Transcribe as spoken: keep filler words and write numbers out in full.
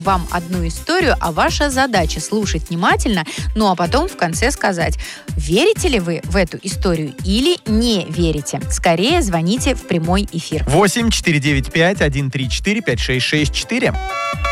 вам одну историю, а ваша задача слушать внимательно, ну а потом в конце сказать, верите ли вы в эту историю или не верите. Скорее звоните в прямой эфир. восемь четыре девять пять один три четыре пять шесть шесть четыре.